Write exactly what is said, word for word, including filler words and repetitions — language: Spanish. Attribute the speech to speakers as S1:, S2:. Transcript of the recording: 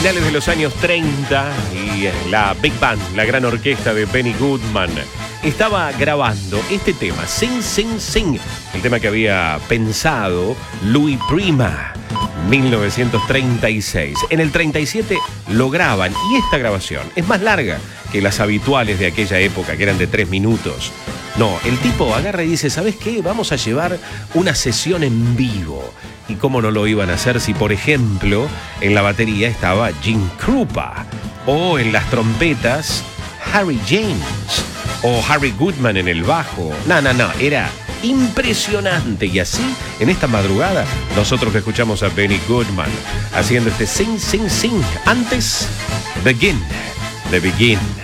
S1: Finales de los años treinta y la Big Band, la gran orquesta de Benny Goodman, estaba grabando este tema, Sing, Sing, Sing, el tema que había pensado Louis Prima, mil novecientos treinta y seis. En el treinta y siete lo graban y esta grabación es más larga que las habituales de aquella época, que eran de tres minutos. No, el tipo agarra y dice, ¿sabes qué? Vamos a llevar una sesión en vivo. ¿Y cómo no lo iban a hacer si, por ejemplo, en la batería estaba Jim Krupa, o en las trompetas Harry James, o Harry Goodman en el bajo? No, no, no, era impresionante. Y así, en esta madrugada, nosotros le escuchamos a Benny Goodman haciendo este Sing, Sing, Sing. Antes, Begin, The Begin.